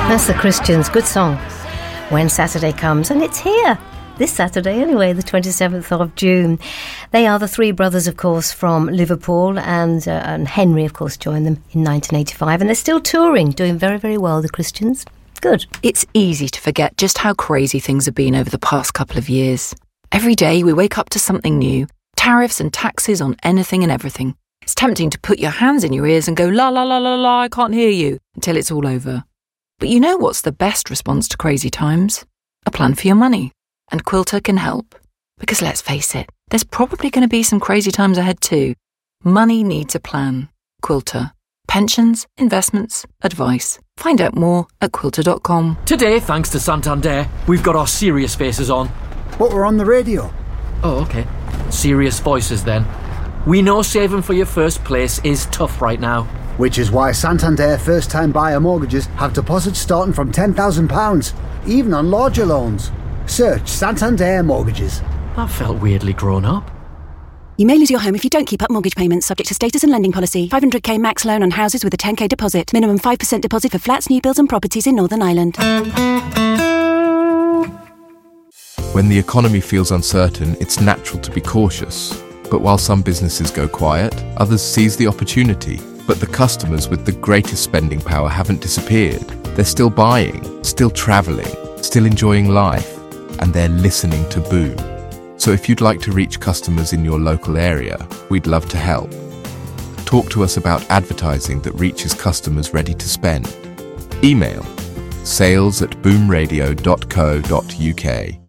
That's the Christians. Good song. When Saturday comes, and it's here. This Saturday anyway, the 27th of June. They are the three brothers, of course, from Liverpool, and Henry, of course, joined them in 1985. And they're still touring, doing very, very well, the Christians. Good. It's easy to forget just how crazy things have been over the past couple of years. Every day we wake up to something new. Tariffs and taxes on anything and everything. It's tempting to put your hands in your ears and go, la, la, la, la, la, I can't hear you, until it's all over. But you know what's the best response to crazy times? A plan for your money. And Quilter can help. Because let's face it, there's probably going to be some crazy times ahead too. Money needs a plan. Quilter. Pensions, investments, advice. Find out more at quilter.com. Today, thanks to Santander, we've got our serious faces on. But we're on the radio. Oh, okay. Serious voices then. We know saving for your first place is tough right now. Which is why Santander first-time buyer mortgages have deposits starting from £10,000, even on larger loans. Search Santander Mortgages. That felt weirdly grown up. You may lose your home if you don't keep up mortgage payments, subject to status and lending policy. 500k max loan on houses with a 10k deposit. Minimum 5% deposit for flats, new builds and properties in Northern Ireland. When the economy feels uncertain, it's natural to be cautious. But while some businesses go quiet, others seize the opportunity. But the customers with the greatest spending power haven't disappeared. They're still buying, still travelling, still enjoying life, and they're listening to Boom. So if you'd like to reach customers in your local area, we'd love to help. Talk to us about advertising that reaches customers ready to spend. Email sales@boomradio.co.uk